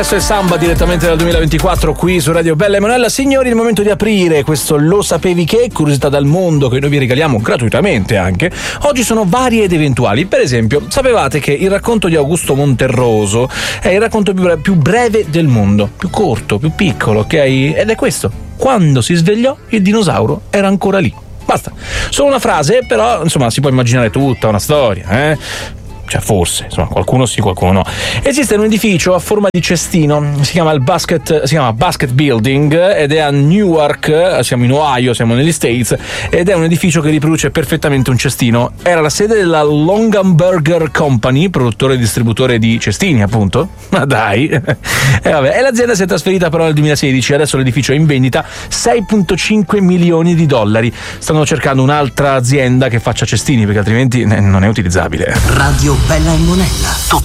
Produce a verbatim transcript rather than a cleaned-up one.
Questo è Samba direttamente dal duemilaventiquattro qui su Radio Bella e Monella. Signori, il momento di aprire questo Lo sapevi che? Curiosità dal mondo che noi vi regaliamo gratuitamente anche. Oggi sono varie ed eventuali. Per esempio, sapevate che il racconto di Augusto Monterroso è il racconto più, più breve del mondo, più corto, più piccolo, ok? Ed è questo: quando si svegliò il dinosauro era ancora lì. Basta, solo una frase, però insomma si può immaginare tutta una storia, eh? Cioè forse, insomma, qualcuno sì, qualcuno no. Esiste un edificio a forma di cestino, si chiama il Basket, si chiama Basket Building ed è a Newark, siamo in Ohio, siamo negli States, ed è un edificio che riproduce perfettamente un cestino. Era la sede della Longaberger Company, produttore e distributore di cestini, appunto. Ma dai! E vabbè, e l'azienda si è trasferita però nel duemilasedici, adesso l'edificio è in vendita, sei virgola cinque milioni di dollari. Stanno cercando un'altra azienda che faccia cestini, perché altrimenti non è utilizzabile. Radio Bella e Monella.